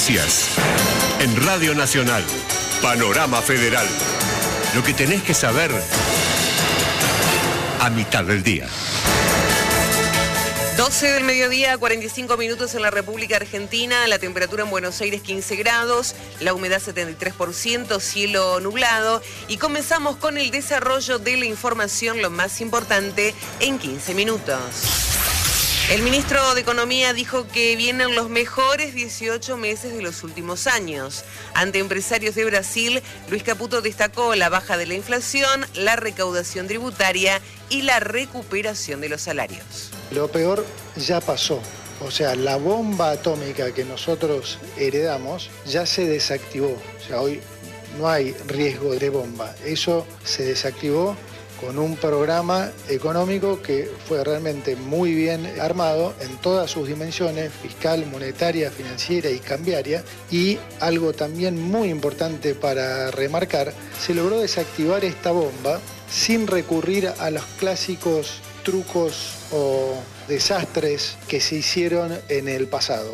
Noticias. En Radio Nacional. Panorama Federal. Lo que tenés que saber a mitad del día. 12 del mediodía, 45 minutos en la República Argentina, la temperatura en Buenos Aires 15 grados, la humedad 73%, cielo nublado y comenzamos con el desarrollo de la información, lo más importante, en 15 minutos. El ministro de Economía dijo que vienen los mejores 18 meses de los últimos años. Ante empresarios de Brasil, Luis Caputo destacó la baja de la inflación, la recaudación tributaria y la recuperación de los salarios. Lo peor ya pasó. O sea, la bomba atómica que nosotros heredamos ya se desactivó. O sea, hoy no hay riesgo de bomba. Eso se desactivó con un programa económico que fue realmente muy bien armado en todas sus dimensiones, fiscal, monetaria, financiera y cambiaria. Y algo también muy importante para remarcar, se logró desactivar esta bomba sin recurrir a los clásicos trucos o desastres que se hicieron en el pasado.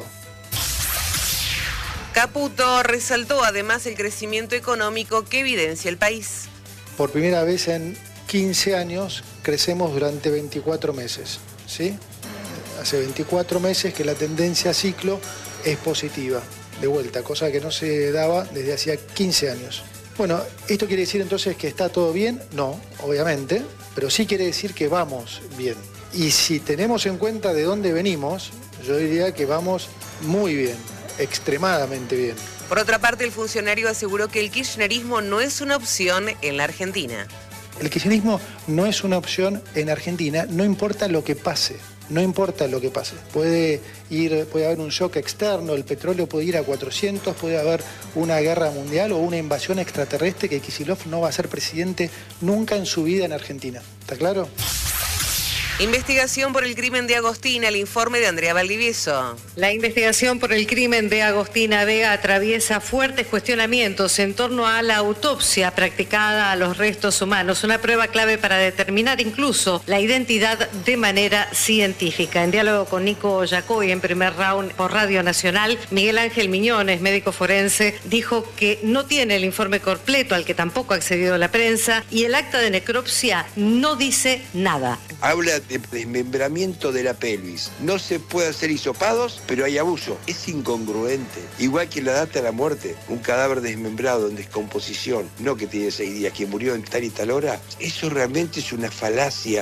Caputo resaltó además el crecimiento económico que evidencia el país. Por primera vez en 15 años crecemos durante 24 meses, ¿sí? Hace 24 meses que la tendencia a ciclo es positiva, de vuelta, cosa que no se daba desde hacía 15 años. Bueno, ¿esto quiere decir entonces que está todo bien? No, obviamente, pero sí quiere decir que vamos bien. Y si tenemos en cuenta de dónde venimos, yo diría que vamos muy bien, extremadamente bien. Por otra parte, el funcionario aseguró que el kirchnerismo no es una opción en la Argentina. El kirchnerismo no es una opción en Argentina, no importa lo que pase. No importa lo que pase. Puede haber un shock externo, el petróleo puede ir a 400, puede haber una guerra mundial o una invasión extraterrestre que Kicillof no va a ser presidente nunca en su vida en Argentina. ¿Está claro? Investigación por el crimen de Agostina, el informe de Andrea Valdivieso. La investigación por el crimen de Agostina Vega atraviesa fuertes cuestionamientos en torno a la autopsia practicada a los restos humanos, una prueba clave para determinar incluso la identidad de manera científica. En diálogo con Nico Yacoy en primer round por Radio Nacional, Miguel Ángel Miñones, médico forense, dijo que no tiene el informe completo al que tampoco ha accedido la prensa y el acta de necropsia no dice nada. Habla de desmembramiento de la pelvis. No se puede hacer hisopados, pero hay abuso. Es incongruente. Igual que la data de la muerte. Un cadáver desmembrado en descomposición, no que tiene 6 días, que murió en tal y tal hora. Eso realmente es una falacia.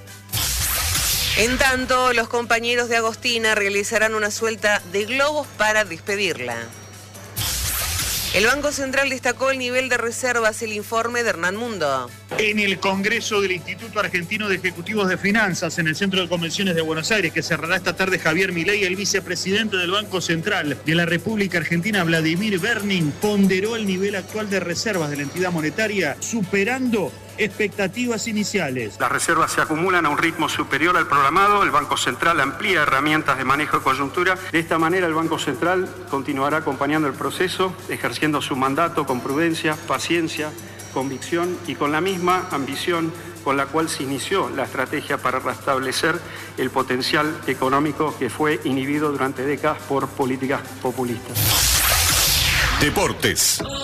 En tanto, los compañeros de Agostina realizarán una suelta de globos para despedirla. El Banco Central destacó el nivel de reservas, el informe de Hernán Mundo. En el Congreso del Instituto Argentino de Ejecutivos de Finanzas, en el Centro de Convenciones de Buenos Aires, que cerrará esta tarde, Javier Milei, el vicepresidente del Banco Central de la República Argentina, Vladimir Berning, ponderó el nivel actual de reservas de la entidad monetaria, superando expectativas iniciales. Las reservas se acumulan a un ritmo superior al programado, el Banco Central amplía herramientas de manejo de coyuntura. De esta manera el Banco Central continuará acompañando el proceso, ejerciendo su mandato con prudencia, paciencia, convicción y con la misma ambición con la cual se inició la estrategia para restablecer el potencial económico que fue inhibido durante décadas por políticas populistas. Deportes.